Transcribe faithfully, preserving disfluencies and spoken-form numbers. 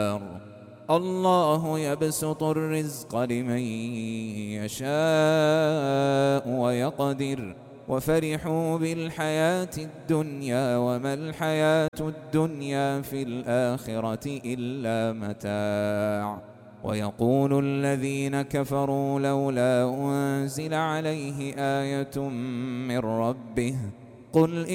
الله يبسط الرزق لمن يشاء ويقدر وفرحوا بالحياة الدنيا وما الحياة الدنيا في الآخرة إلا متاع. ويقول الذين كفروا لولا أنزل عليه آية من ربه قل